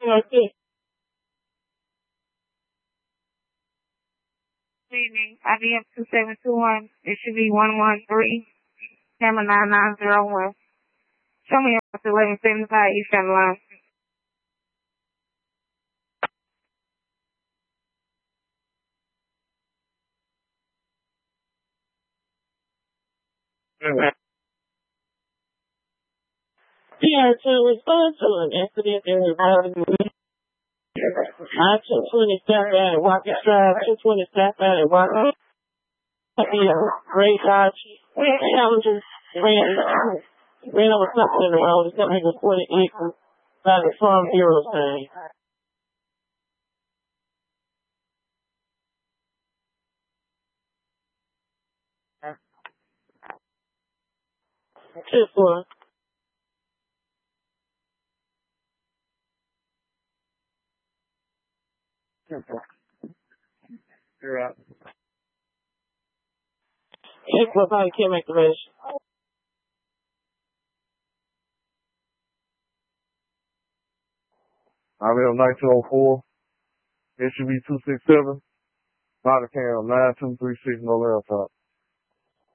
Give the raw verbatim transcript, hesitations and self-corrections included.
Okay. Good evening. I B M two seven two one. It should be one one three. Camera nine nine zero one. Show me up to eleven seventy-five East Carolina. Yeah, to respond to an incident in the Valley, I took twenty staff out at Watkins Drive, two twenty staff out at Watkins. You know, race dodge, challenges, ran, ran over something in the road. Something was forty-eight by the Farm Bureau thing. Two four. You're out. Two four, probably can't make the race. I B M nineteen oh four. It should be two six seven. Body cam nine two three six, no laptop.